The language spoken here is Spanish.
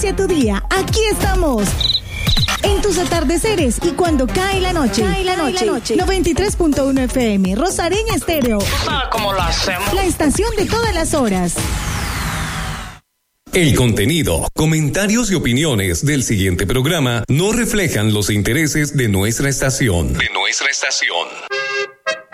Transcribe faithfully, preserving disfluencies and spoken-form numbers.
inicia tu día, aquí estamos. En tus atardeceres y cuando cae la noche. Cae la noche. noche. noventa y tres punto uno F M, Rosareña Estéreo. ¿Tú sabes cómo lo hacemos? La estación de todas las horas. El contenido, comentarios y opiniones del siguiente programa no reflejan los intereses de nuestra estación. De nuestra estación.